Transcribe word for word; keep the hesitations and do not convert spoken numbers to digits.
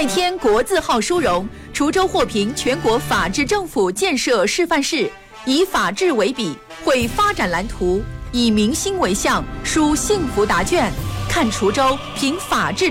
再添国字号殊荣，滁州获评全国法治政府建设示范市，以法治为笔，绘发展蓝图，以民心为向，书幸福答卷，看滁州凭法治